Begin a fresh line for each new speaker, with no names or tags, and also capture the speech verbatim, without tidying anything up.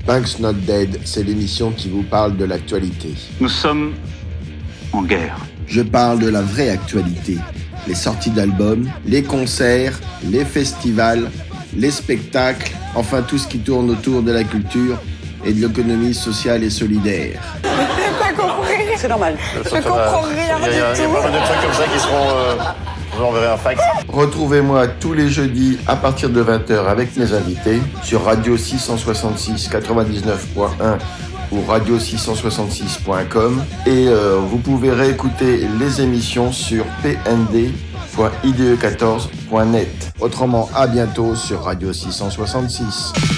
Punk's Not Dead, c'est l'émission qui vous parle de l'actualité.
Nous sommes en guerre.
Je parle de la vraie actualité. Les sorties d'albums, les concerts, les festivals, les spectacles, enfin tout ce qui tourne autour de la culture et de l'économie sociale et solidaire.
Je n'ai pas compris.
C'est normal.
Je ne comprends rien du tout.
Il y a pas mal de trucs comme ça qui seront... Euh, je vous enverrai un fax.
Retrouvez-moi tous les jeudis à partir de vingt heures avec mes invités sur Radio six cent soixante-six quatre-vingt-dix-neuf point un ou radio six cent soixante-six point com et euh, vous pouvez réécouter les émissions sur p n d point i d e quatorze point net. Autrement, à bientôt sur Radio six cent soixante-six.